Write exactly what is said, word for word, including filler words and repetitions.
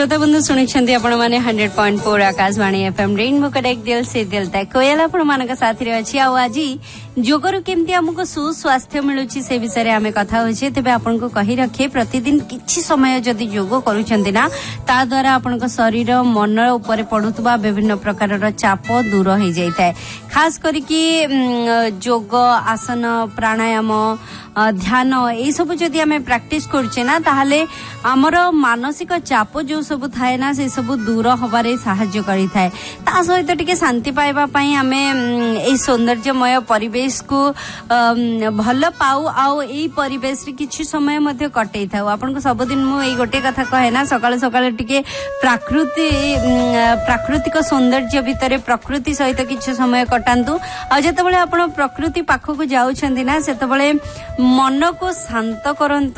श्रोता बंधु शुणी आपण मैंने hundred point four Akashvani FM rainbow connect दिल से दिल तक कोयल आपण मान साथी अच्छी आज जोगरु केमती आमको सुस्वास्थ्य मिलूँ से विषय आम कथा होचे तेबे आपण को कही रखे प्रतिदिन किछि समय जदि योग करूछंती ना ता द्वारा आपण शरीर मन ऊपर पड़ुतबा विभिन्न प्रकार चाप दूर हो जाए खास करके योग आसन प्राणायाम ध्यान ये सब जदि आम प्रैक्टिस करछे ना ताहले आमर मानसिक चाप जो सब थाए ना से सब दूर हबारे साहाय्य करि थाए ता सहित टिके शांति पाइबा पई आमे ए सौंदर्यमय परिवेश को भल पाऊ आउ ए परिवेश रे किछि समय मध्ये कटै थाउ आपन को सब दिन मु ए गोटे कथा कहे ना सकाळ सकाळ टिके प्राकृति प्राकृतिक सौंदर्य भितरे प्रकृति सहित किछि समय कटांतु आ जतबेले आपण प्रकृति पाखो को जाउछंती ना सेतबेले मन को शांत करंतु।